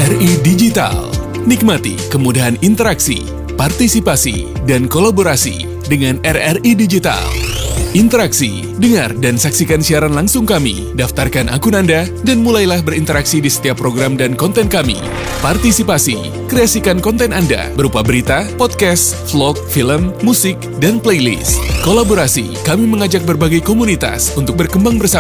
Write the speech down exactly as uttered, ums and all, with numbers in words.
R I Digital. Nikmati kemudahan interaksi, partisipasi, dan kolaborasi dengan R R I Digital. Interaksi, dengar dan saksikan siaran langsung kami, daftarkan akun Anda, dan mulailah berinteraksi di setiap program dan konten kami. Partisipasi, kreasikan konten Anda berupa berita, podcast, vlog, film, musik, dan playlist. Kolaborasi, kami mengajak berbagai komunitas untuk berkembang bersama.